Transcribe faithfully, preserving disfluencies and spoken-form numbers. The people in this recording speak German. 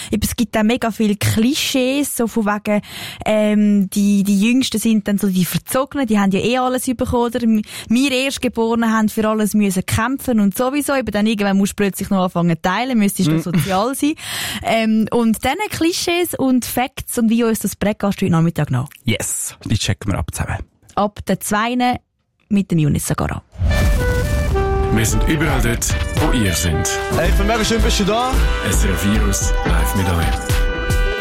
es gibt auch mega viele Klischees, so von wegen, ähm, die, die Jüngsten sind dann so die Verzogenen, die haben ja eh alles bekommen, oder? Wir Erstgeborenen haben für alles müssen kämpfen und sowieso, eben dann irgendwann musst du plötzlich noch anfangen zu teilen, müsstest du mm. sozial sein. Ähm, und diese Klischees und Facts und wie uns das prägt, gehst du heute Nachmittag noch. Yes, die checken wir ab zusammen. Ab der zweiten mit dem Younis Sagara. Wir sind überall dort, wo ihr seid. Hey, für mega schön bist du da. S R F Virus live mit euch.